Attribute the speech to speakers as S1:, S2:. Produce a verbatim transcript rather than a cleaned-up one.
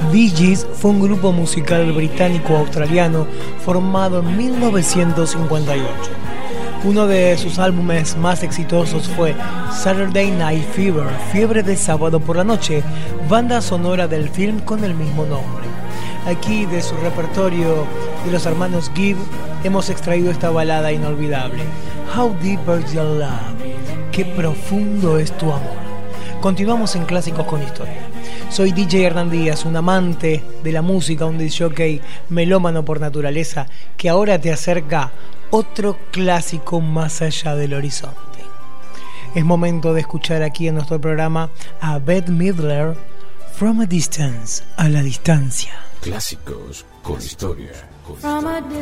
S1: Bee Gees fue un grupo musical británico-australiano formado en mil novecientos cincuenta y ocho. Uno de sus álbumes más exitosos fue Saturday Night Fever, Fiebre de Sábado por la Noche, banda sonora del film con el mismo nombre. Aquí, de su repertorio de los hermanos Gibb, hemos extraído esta balada inolvidable, How Deep Is Your Love, qué profundo es tu amor. Continuamos en Clásicos con Historia. Soy D J Hernán Díaz, un amante de la música, un disc jockey melómano por naturaleza, que ahora te acerca otro clásico más allá del horizonte. Es momento de escuchar aquí en nuestro programa a Bette Midler, From a Distance, a la distancia.
S2: Clásicos con Historia. Con historia.